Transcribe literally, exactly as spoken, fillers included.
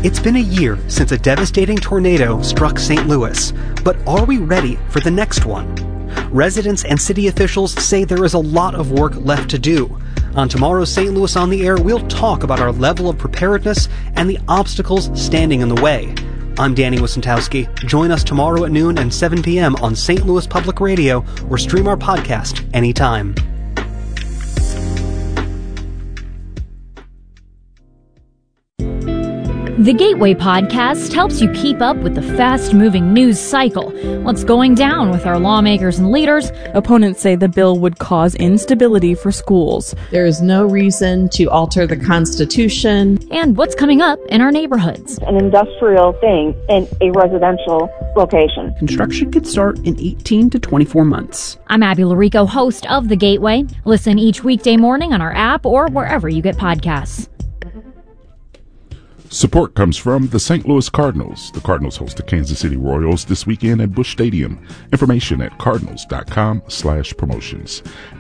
It's been a year since a devastating tornado struck Saint Louis, but are we ready for the next one? Residents and city officials say there is a lot of work left to do. On tomorrow's Saint Louis on the Air, we'll talk about our level of preparedness and the obstacles standing in the way. I'm Danny Wicentowski. Join us tomorrow at noon and seven p.m. on Saint Louis Public Radio, or stream our podcast anytime. The Gateway Podcast helps you keep up with the fast-moving news cycle. What's going down with our lawmakers and leaders? Opponents say the bill would cause instability for schools. There is no reason to alter the Constitution. And what's coming up in our neighborhoods. An industrial thing in a residential location. Construction could start in eighteen to twenty-four months. I'm Abby Larico, host of The Gateway. Listen each weekday morning on our app or wherever you get podcasts. Support comes from the Saint Louis Cardinals. The Cardinals host the Kansas City Royals this weekend at Busch Stadium. Information at cardinals dot com slash promotions.